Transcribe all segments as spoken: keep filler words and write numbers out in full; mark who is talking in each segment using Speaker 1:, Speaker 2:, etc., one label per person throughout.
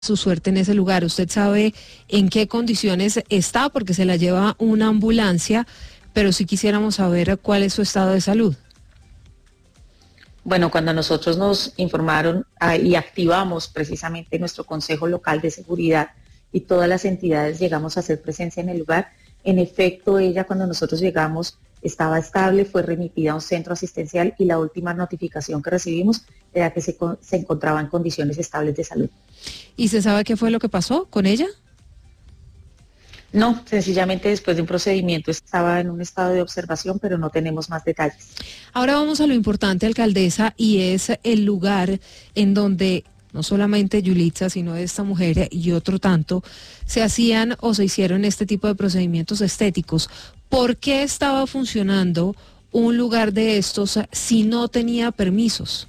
Speaker 1: su suerte en ese lugar. ¿Usted sabe en qué condiciones está? Porque se la lleva una ambulancia, pero sí quisiéramos saber cuál es su estado de salud.
Speaker 2: Bueno, cuando nosotros nos informaron ah, y activamos precisamente nuestro Consejo Local de Seguridad y todas las entidades llegamos a hacer presencia en el lugar, en efecto ella cuando nosotros llegamos estaba estable, fue remitida a un centro asistencial y la última notificación que recibimos era que se, se encontraba en condiciones estables de salud.
Speaker 1: ¿Y se sabe qué fue lo que pasó con ella?
Speaker 2: No, sencillamente después de un procedimiento estaba en un estado de observación, pero no tenemos más detalles.
Speaker 1: Ahora vamos a lo importante, alcaldesa, y es el lugar en donde no solamente Yulitza, sino esta mujer y otro tanto, se hacían o se hicieron este tipo de procedimientos estéticos. ¿Por qué estaba funcionando un lugar de estos si no tenía permisos?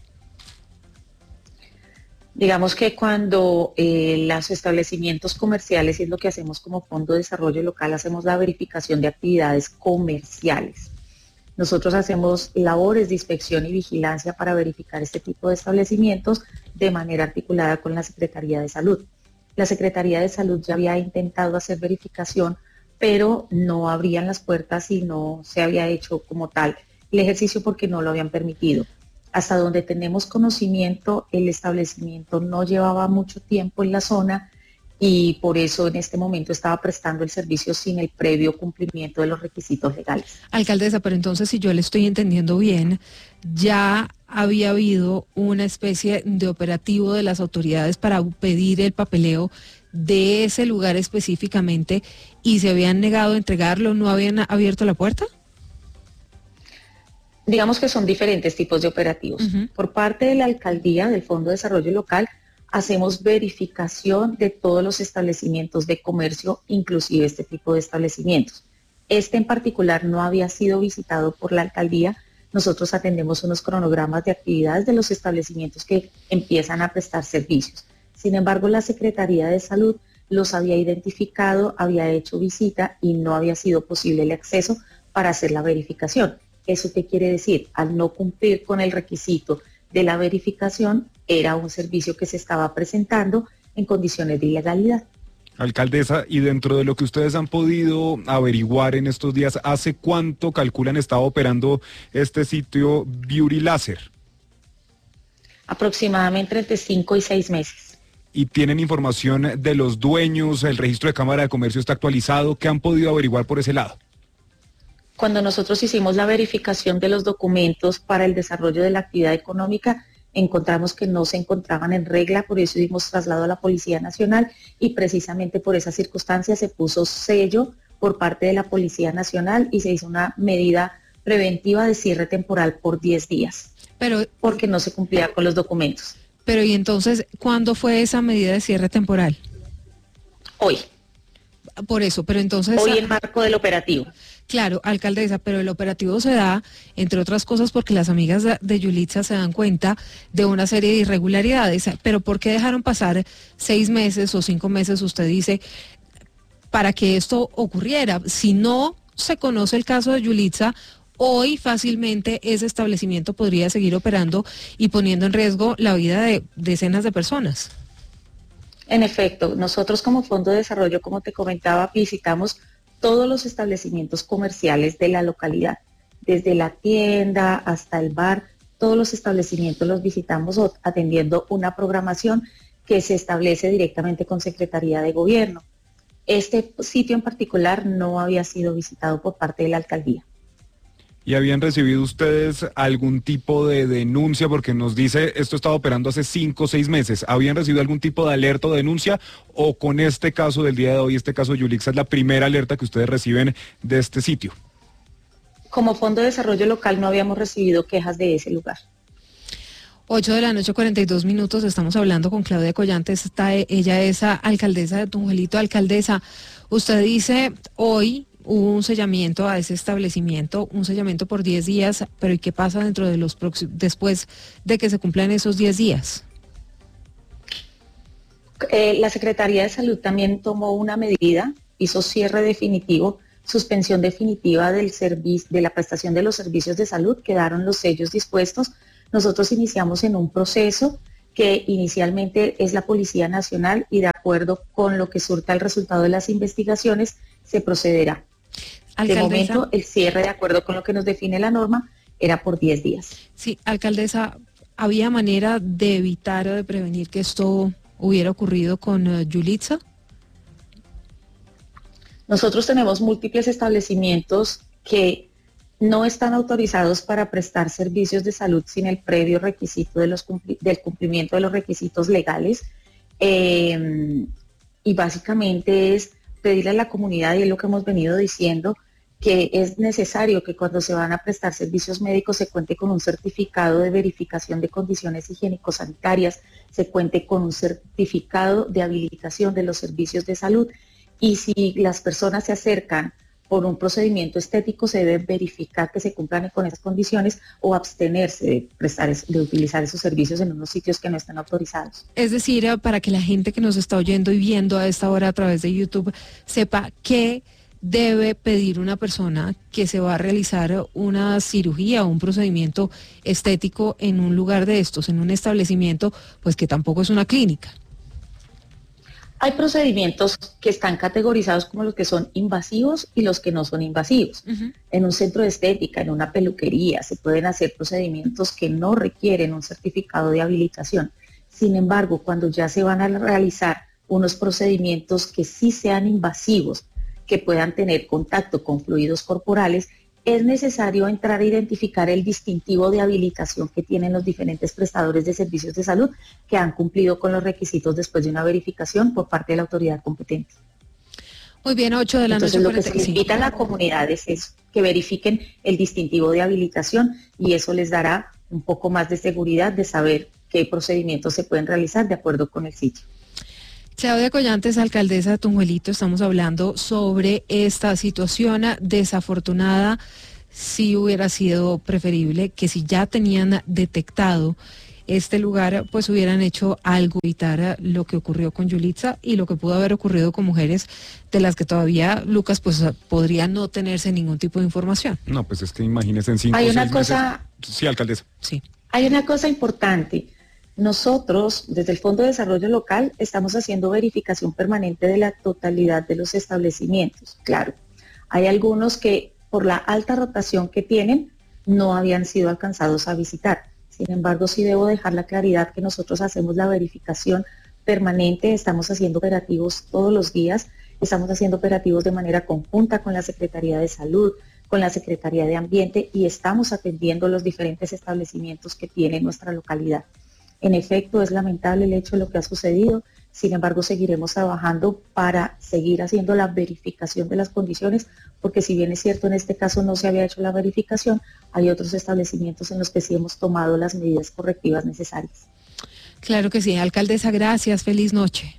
Speaker 2: Digamos que cuando eh, los establecimientos comerciales, y es lo que hacemos como Fondo de Desarrollo Local, hacemos la verificación de actividades comerciales. Nosotros hacemos labores de inspección y vigilancia para verificar este tipo de establecimientos de manera articulada con la Secretaría de Salud. La Secretaría de Salud ya había intentado hacer verificación, pero no abrían las puertas y no se había hecho como tal el ejercicio porque no lo habían permitido. Hasta donde tenemos conocimiento, el establecimiento no llevaba mucho tiempo en la zona y por eso en este momento estaba prestando el servicio sin el previo cumplimiento de los requisitos legales.
Speaker 1: Alcaldesa, pero entonces si yo le estoy entendiendo bien, ya había habido una especie de operativo de las autoridades para pedir el papeleo de ese lugar específicamente y se habían negado a entregarlo, ¿no habían abierto la puerta?
Speaker 2: Digamos que son diferentes tipos de operativos. Uh-huh. Por parte de la alcaldía, del Fondo de Desarrollo Local, hacemos verificación de todos los establecimientos de comercio, inclusive este tipo de establecimientos. Este en particular no había sido visitado por la alcaldía. Nosotros atendemos unos cronogramas de actividades de los establecimientos que empiezan a prestar servicios. Sin embargo, la Secretaría de Salud los había identificado, había hecho visita y no había sido posible el acceso para hacer la verificación. ¿Eso qué quiere decir? Al no cumplir con el requisito de la verificación, era un servicio que se estaba presentando en condiciones de ilegalidad.
Speaker 3: Alcaldesa, y dentro de lo que ustedes han podido averiguar en estos días, ¿hace cuánto calculan estaba operando este sitio Beauty Láser?
Speaker 2: Aproximadamente entre cinco y seis meses.
Speaker 3: ¿Y tienen información de los dueños? ¿El registro de Cámara de Comercio está actualizado? ¿Qué han podido averiguar por ese lado?
Speaker 2: Cuando nosotros hicimos la verificación de los documentos para el desarrollo de la actividad económica, encontramos que no se encontraban en regla, por eso dimos traslado a la Policía Nacional y precisamente por esa circunstancia se puso sello por parte de la Policía Nacional y se hizo una medida preventiva de cierre temporal por diez días,
Speaker 1: pero
Speaker 2: porque no se cumplía con los documentos.
Speaker 1: Pero ¿y entonces cuándo fue esa medida de cierre temporal?
Speaker 2: Hoy.
Speaker 1: Por eso, pero entonces...
Speaker 2: Hoy en marco del operativo.
Speaker 1: Claro, alcaldesa, pero el operativo se da, entre otras cosas, porque las amigas de, de Yulitza se dan cuenta de una serie de irregularidades. Pero ¿por qué dejaron pasar seis meses o cinco meses, usted dice, para que esto ocurriera? Si no se conoce el caso de Yulitza, hoy fácilmente ese establecimiento podría seguir operando y poniendo en riesgo la vida de decenas de personas.
Speaker 2: En efecto, nosotros como Fondo de Desarrollo, como te comentaba, visitamos todos los establecimientos comerciales de la localidad, desde la tienda hasta el bar, todos los establecimientos los visitamos atendiendo una programación que se establece directamente con Secretaría de Gobierno. Este sitio en particular no había sido visitado por parte de la alcaldía.
Speaker 3: ¿Y habían recibido ustedes algún tipo de denuncia? Porque nos dice, esto estaba operando hace cinco o seis meses. ¿Habían recibido algún tipo de alerta o denuncia? ¿O con este caso del día de hoy, este caso de Yulitza, es la primera alerta que ustedes reciben de este sitio?
Speaker 2: Como Fondo de Desarrollo Local no habíamos recibido quejas de ese lugar.
Speaker 1: ocho de la noche, cuarenta y dos minutos, estamos hablando con Claudia Collantes, está, ella es alcaldesa de Tunjuelito. Alcaldesa, usted dice hoy... hubo un sellamiento a ese establecimiento, un sellamiento por diez días, pero ¿y qué pasa dentro de los próximos, después de que se cumplan esos diez días?
Speaker 2: Eh, la Secretaría de Salud también tomó una medida, hizo cierre definitivo, suspensión definitiva del servicio, de la prestación de los servicios de salud, quedaron los sellos dispuestos. Nosotros iniciamos en un proceso que inicialmente es la Policía Nacional y de acuerdo con lo que surta el resultado de las investigaciones se procederá.
Speaker 1: Alcaldesa.
Speaker 2: De momento, el cierre, de acuerdo con lo que nos define la norma, era por diez días.
Speaker 1: Sí, alcaldesa, ¿había manera de evitar o de prevenir que esto hubiera ocurrido con uh, Yulitza?
Speaker 2: Nosotros tenemos múltiples establecimientos que no están autorizados para prestar servicios de salud sin el previo requisito de los cumpli- del cumplimiento de los requisitos legales. Eh, y básicamente es pedirle a la comunidad, y es lo que hemos venido diciendo, que es necesario que cuando se van a prestar servicios médicos se cuente con un certificado de verificación de condiciones higiénico-sanitarias, se cuente con un certificado de habilitación de los servicios de salud. Y si las personas se acercan por un procedimiento estético, se debe verificar que se cumplan con esas condiciones o abstenerse de, prestar, de utilizar esos servicios en unos sitios que no están autorizados.
Speaker 1: Es decir, para que la gente que nos está oyendo y viendo a esta hora a través de YouTube sepa qué debe pedir una persona que se va a realizar una cirugía o un procedimiento estético en un lugar de estos, en un establecimiento, pues que tampoco es una clínica.
Speaker 2: Hay procedimientos que están categorizados como los que son invasivos y los que no son invasivos. Uh-huh. En un centro de estética, en una peluquería, se pueden hacer procedimientos que no requieren un certificado de habilitación. Sin embargo, cuando ya se van a realizar unos procedimientos que sí sean invasivos, que puedan tener contacto con fluidos corporales, es necesario entrar a identificar el distintivo de habilitación que tienen los diferentes prestadores de servicios de salud que han cumplido con los requisitos después de una verificación por parte de la autoridad competente.
Speaker 1: Muy bien, ocho de la noche.
Speaker 2: Entonces, lo que se le invita a la comunidad es eso, que verifiquen el distintivo de habilitación y eso les dará un poco más de seguridad de saber qué procedimientos se pueden realizar de acuerdo con el sitio.
Speaker 1: Claudia Collantes, alcaldesa de Tunjuelito, estamos hablando sobre esta situación desafortunada. Si hubiera sido preferible que si ya tenían detectado este lugar, pues hubieran hecho algo, evitar lo que ocurrió con Yulitza y lo que pudo haber ocurrido con mujeres de las que todavía, Lucas, pues podría no tenerse ningún tipo de información.
Speaker 3: No, pues es que imagínese en cinco
Speaker 2: Hay
Speaker 3: o
Speaker 2: una
Speaker 3: seis
Speaker 2: cosa,
Speaker 3: meses. Sí, alcaldesa.
Speaker 1: Sí.
Speaker 2: Hay una cosa importante. Nosotros, desde el Fondo de Desarrollo Local, estamos haciendo verificación permanente de la totalidad de los establecimientos. Claro, hay algunos que por la alta rotación que tienen no habían sido alcanzados a visitar. Sin embargo, sí debo dejar la claridad que nosotros hacemos la verificación permanente, estamos haciendo operativos todos los días, estamos haciendo operativos de manera conjunta con la Secretaría de Salud, con la Secretaría de Ambiente y estamos atendiendo los diferentes establecimientos que tiene nuestra localidad. En efecto, es lamentable el hecho de lo que ha sucedido, sin embargo, seguiremos trabajando para seguir haciendo la verificación de las condiciones, porque si bien es cierto, en este caso no se había hecho la verificación, hay otros establecimientos en los que sí hemos tomado las medidas correctivas necesarias.
Speaker 1: Claro que sí, alcaldesa, gracias, feliz noche.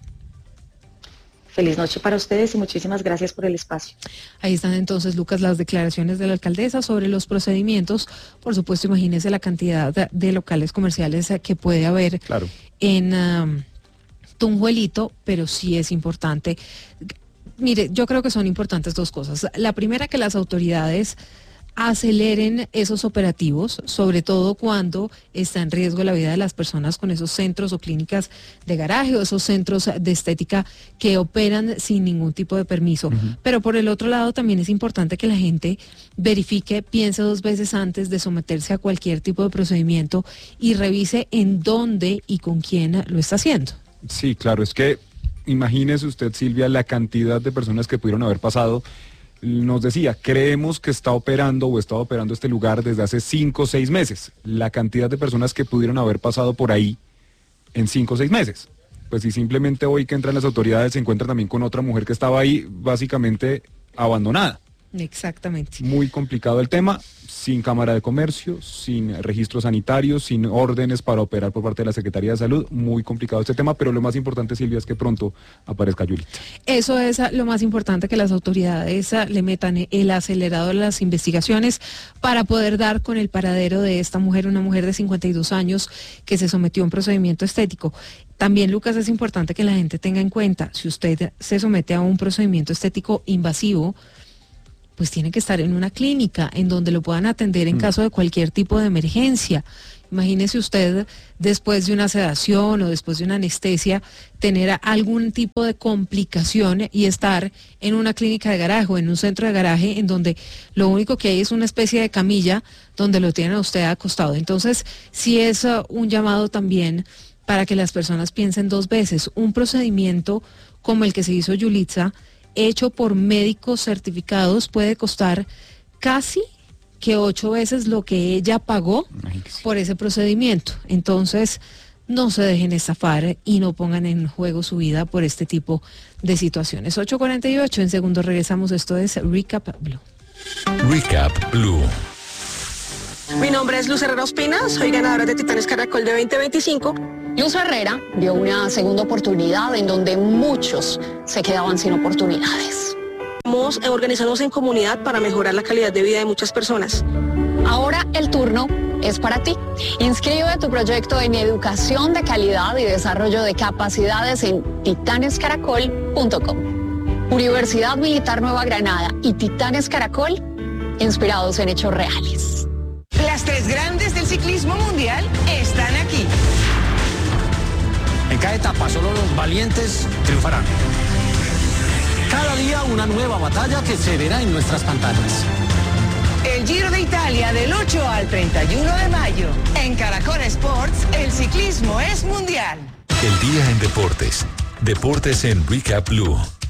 Speaker 2: Feliz noche para ustedes y muchísimas gracias por el espacio.
Speaker 1: Ahí están entonces, Lucas, las declaraciones de la alcaldesa sobre los procedimientos. Por supuesto, imagínese la cantidad de, de locales comerciales que puede haber
Speaker 3: claro.
Speaker 1: en um, Tunjuelito, pero sí es importante. Mire, yo creo que son importantes dos cosas. La primera, que las autoridades aceleren esos operativos, sobre todo cuando está en riesgo la vida de las personas con esos centros o clínicas de garaje o esos centros de estética que operan sin ningún tipo de permiso. Uh-huh. Pero por el otro lado también es importante que la gente verifique, piense dos veces antes de someterse a cualquier tipo de procedimiento y revise en dónde y con quién lo está haciendo.
Speaker 3: Sí, claro, es que imagínese usted, Silvia, la cantidad de personas que pudieron haber pasado. Nos decía, creemos que está operando o está operando este lugar desde hace cinco o seis meses. La cantidad de personas que pudieron haber pasado por ahí en cinco o seis meses. Pues si simplemente hoy que entran las autoridades se encuentran también con otra mujer que estaba ahí básicamente abandonada.
Speaker 1: Exactamente.
Speaker 3: Muy complicado el tema, sin Cámara de Comercio, sin registros sanitarios, sin órdenes para operar por parte de la Secretaría de Salud. Muy complicado este tema, pero lo más importante, Silvia, es que pronto aparezca Yulitza.
Speaker 1: Eso es lo más importante, que las autoridades le metan el acelerador a las investigaciones para poder dar con el paradero de esta mujer, una mujer de cincuenta y dos años que se sometió a un procedimiento estético. También, Lucas, es importante que la gente tenga en cuenta, si usted se somete a un procedimiento estético invasivo, pues tiene que estar en una clínica en donde lo puedan atender en mm. caso de cualquier tipo de emergencia. Imagínese usted, después de una sedación o después de una anestesia, tener algún tipo de complicación y estar en una clínica de garaje o en un centro de garaje en donde lo único que hay es una especie de camilla donde lo tienen a usted acostado. Entonces, sí es uh, un llamado también para que las personas piensen dos veces. Un procedimiento como el que se hizo Yulitza, hecho por médicos certificados, puede costar casi que ocho veces lo que ella pagó por ese procedimiento. Entonces, no se dejen estafar y no pongan en juego su vida por este tipo de situaciones. ocho cuarenta y ocho, en segundos regresamos. Esto es Recap Blue.
Speaker 4: Recap Blue.
Speaker 5: Mi nombre es Luz Herrera Ospina, soy ganadora de Titanes Caracol de veinte veinticinco.
Speaker 6: Luz Herrera dio una segunda oportunidad en donde muchos se quedaban sin oportunidades.
Speaker 5: Estamos organizándonos en comunidad para mejorar la calidad de vida de muchas personas.
Speaker 6: Ahora el turno es para ti. Inscribe tu proyecto en educación de calidad y desarrollo de capacidades en titanes caracol punto com. Universidad Militar Nueva Granada y Titanes Caracol, inspirados en hechos reales.
Speaker 7: Las tres grandes del ciclismo mundial están aquí.
Speaker 8: En cada etapa solo los valientes triunfarán. Cada día una nueva batalla que se verá en nuestras pantallas.
Speaker 7: El Giro de Italia del ocho al treinta y uno de mayo. En Caracol Sports, el ciclismo es mundial.
Speaker 4: El día en deportes. Deportes en Recap Blue.